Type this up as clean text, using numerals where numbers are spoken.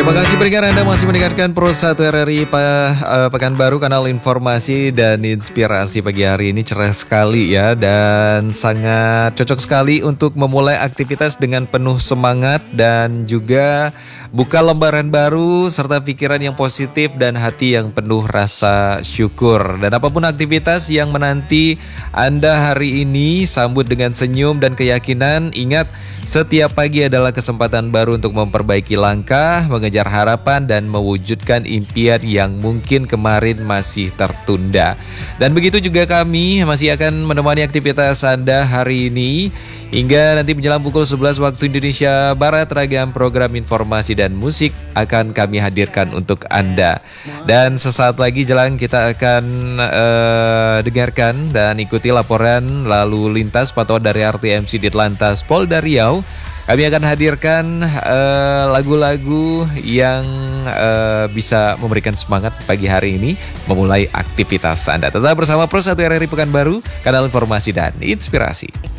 Terima kasih pendengar, Anda masih mendengarkan Pro 1 RRI Pekanbaru, kanal informasi dan inspirasi. Pagi hari ini cerah sekali ya, dan sangat cocok sekali untuk memulai aktivitas dengan penuh semangat dan juga buka lembaran baru serta pikiran yang positif dan hati yang penuh rasa syukur. Dan apapun aktivitas yang menanti Anda hari ini, sambut dengan senyum dan keyakinan. Ingat, setiap pagi adalah kesempatan baru untuk memperbaiki langkah, mengejar harapan dan mewujudkan impian yang mungkin kemarin masih tertunda. Dan begitu juga kami masih akan menemani aktivitas Anda hari ini hingga nanti menjelang pukul 11 waktu Indonesia Barat. Ragam program informasi dan musik akan kami hadirkan untuk Anda. Dan sesaat lagi jelang kita akan dengarkan dan ikuti laporan lalu lintas pantauan dari RTMC Ditlantas Polda Riau. Kami akan hadirkan lagu-lagu yang bisa memberikan semangat pagi hari ini memulai aktivitas Anda. Tetap bersama Pro 1 RRI Pekanbaru, kanal informasi dan inspirasi.